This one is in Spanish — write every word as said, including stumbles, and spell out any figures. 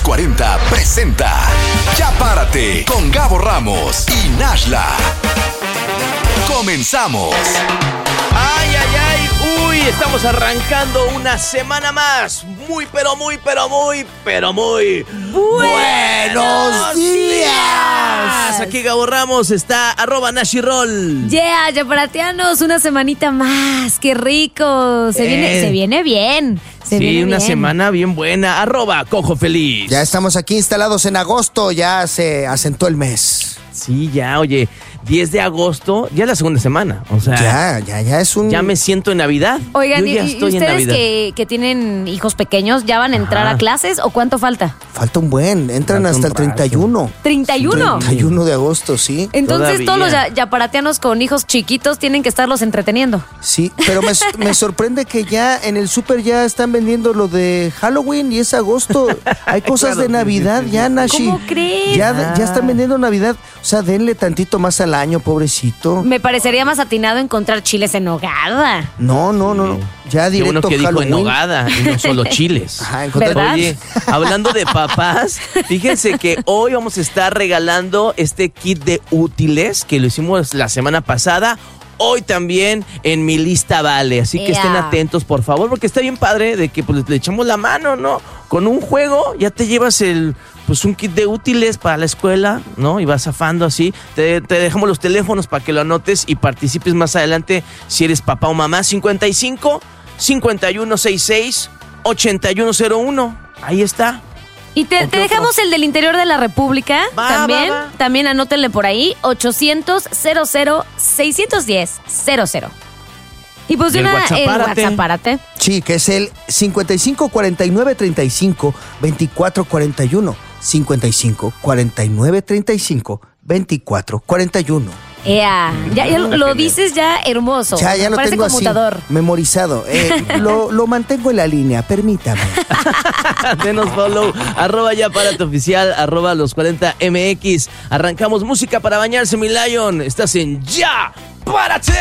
cuarenta presenta Ya Párate con Gabo Ramos y Nashla. Comenzamos. Ay, ay, ay, uy, estamos arrancando una semana más. Muy, pero muy, pero muy, pero muy ¡Buenos días! Aquí Gabo Ramos, está arroba Nashirol. Yeah, yaparatianos, una semanita más, qué rico. Se, Eh. viene, se viene bien. Se Sí, viene una bien. semana bien buena. Arroba Cojo Feliz. Ya estamos aquí instalados en agosto, ya se asentó el mes. Sí, ya, oye, diez de agosto, ya es la segunda semana. O sea, Ya, ya, ya es un... ya me siento en Navidad. Oigan, Yo ya ¿y, y estoy en ustedes Navidad. que, que tienen hijos pequeños ya van a entrar Ajá. a clases o cuánto falta? Falta un buen, entran Falta hasta un el treinta y uno. ¿treinta y uno? treinta y uno de agosto, sí. Entonces Todavía. todos los ya- yaparatianos con hijos chiquitos tienen que estarlos entreteniendo. Sí, pero me, me sorprende que ya en el súper ya están vendiendo lo de Halloween y es agosto. Hay cosas Claro, de sí, Navidad sí, sí. ya, Nashi. ¿Cómo crees? Ya, Ah. ya están vendiendo Navidad. O sea, denle tantito más al año, pobrecito. Me parecería más atinado encontrar chiles en nogada. No, no, no, no. Ya Qué directo bueno que dijo en Halloween. nogada y no solo chiles. Ajá, encontrar- ¿Verdad? Oye, hablando de papás, fíjense que hoy vamos a estar regalando este kit de útiles que lo hicimos la semana pasada. Hoy también en mi lista vale, así que Ea. estén atentos, por favor, porque está bien padre de que pues, le echamos la mano, ¿no? Con un juego ya te llevas el pues un kit de útiles para la escuela, ¿no? Y vas zafando así. Te, te dejamos los teléfonos para que lo anotes y participes más adelante si eres papá o mamá. cincuenta y cinco, cincuenta y uno sesenta y seis, ochenta y uno cero uno. Ahí está. Y te, ¿O te qué dejamos otro? el del interior de la República. Va, también, va, va. también anótenle por ahí, ochocientos, cero cero, seiscientos diez, cero cero. Y pues Y de el una, WhatsAppárate. el WhatsAppárate. Sí, que es el cincuenta y cinco cuarenta y nueve treinta y cinco veinticuatro cuarenta y uno. cincuenta y cinco cuarenta y nueve treinta y cinco veinticuatro cuarenta y uno. Ea, ya, ya lo, lo genial. dices ya hermoso. Ya, ya lo Parece tengo conmutador. así, memorizado. Eh, lo, lo mantengo en la línea, permítame. Denos follow, arroba ya para tu oficial, arroba los cuarenta M X. Arrancamos música para bañarse, mi Lion. Estás en Ya Párate.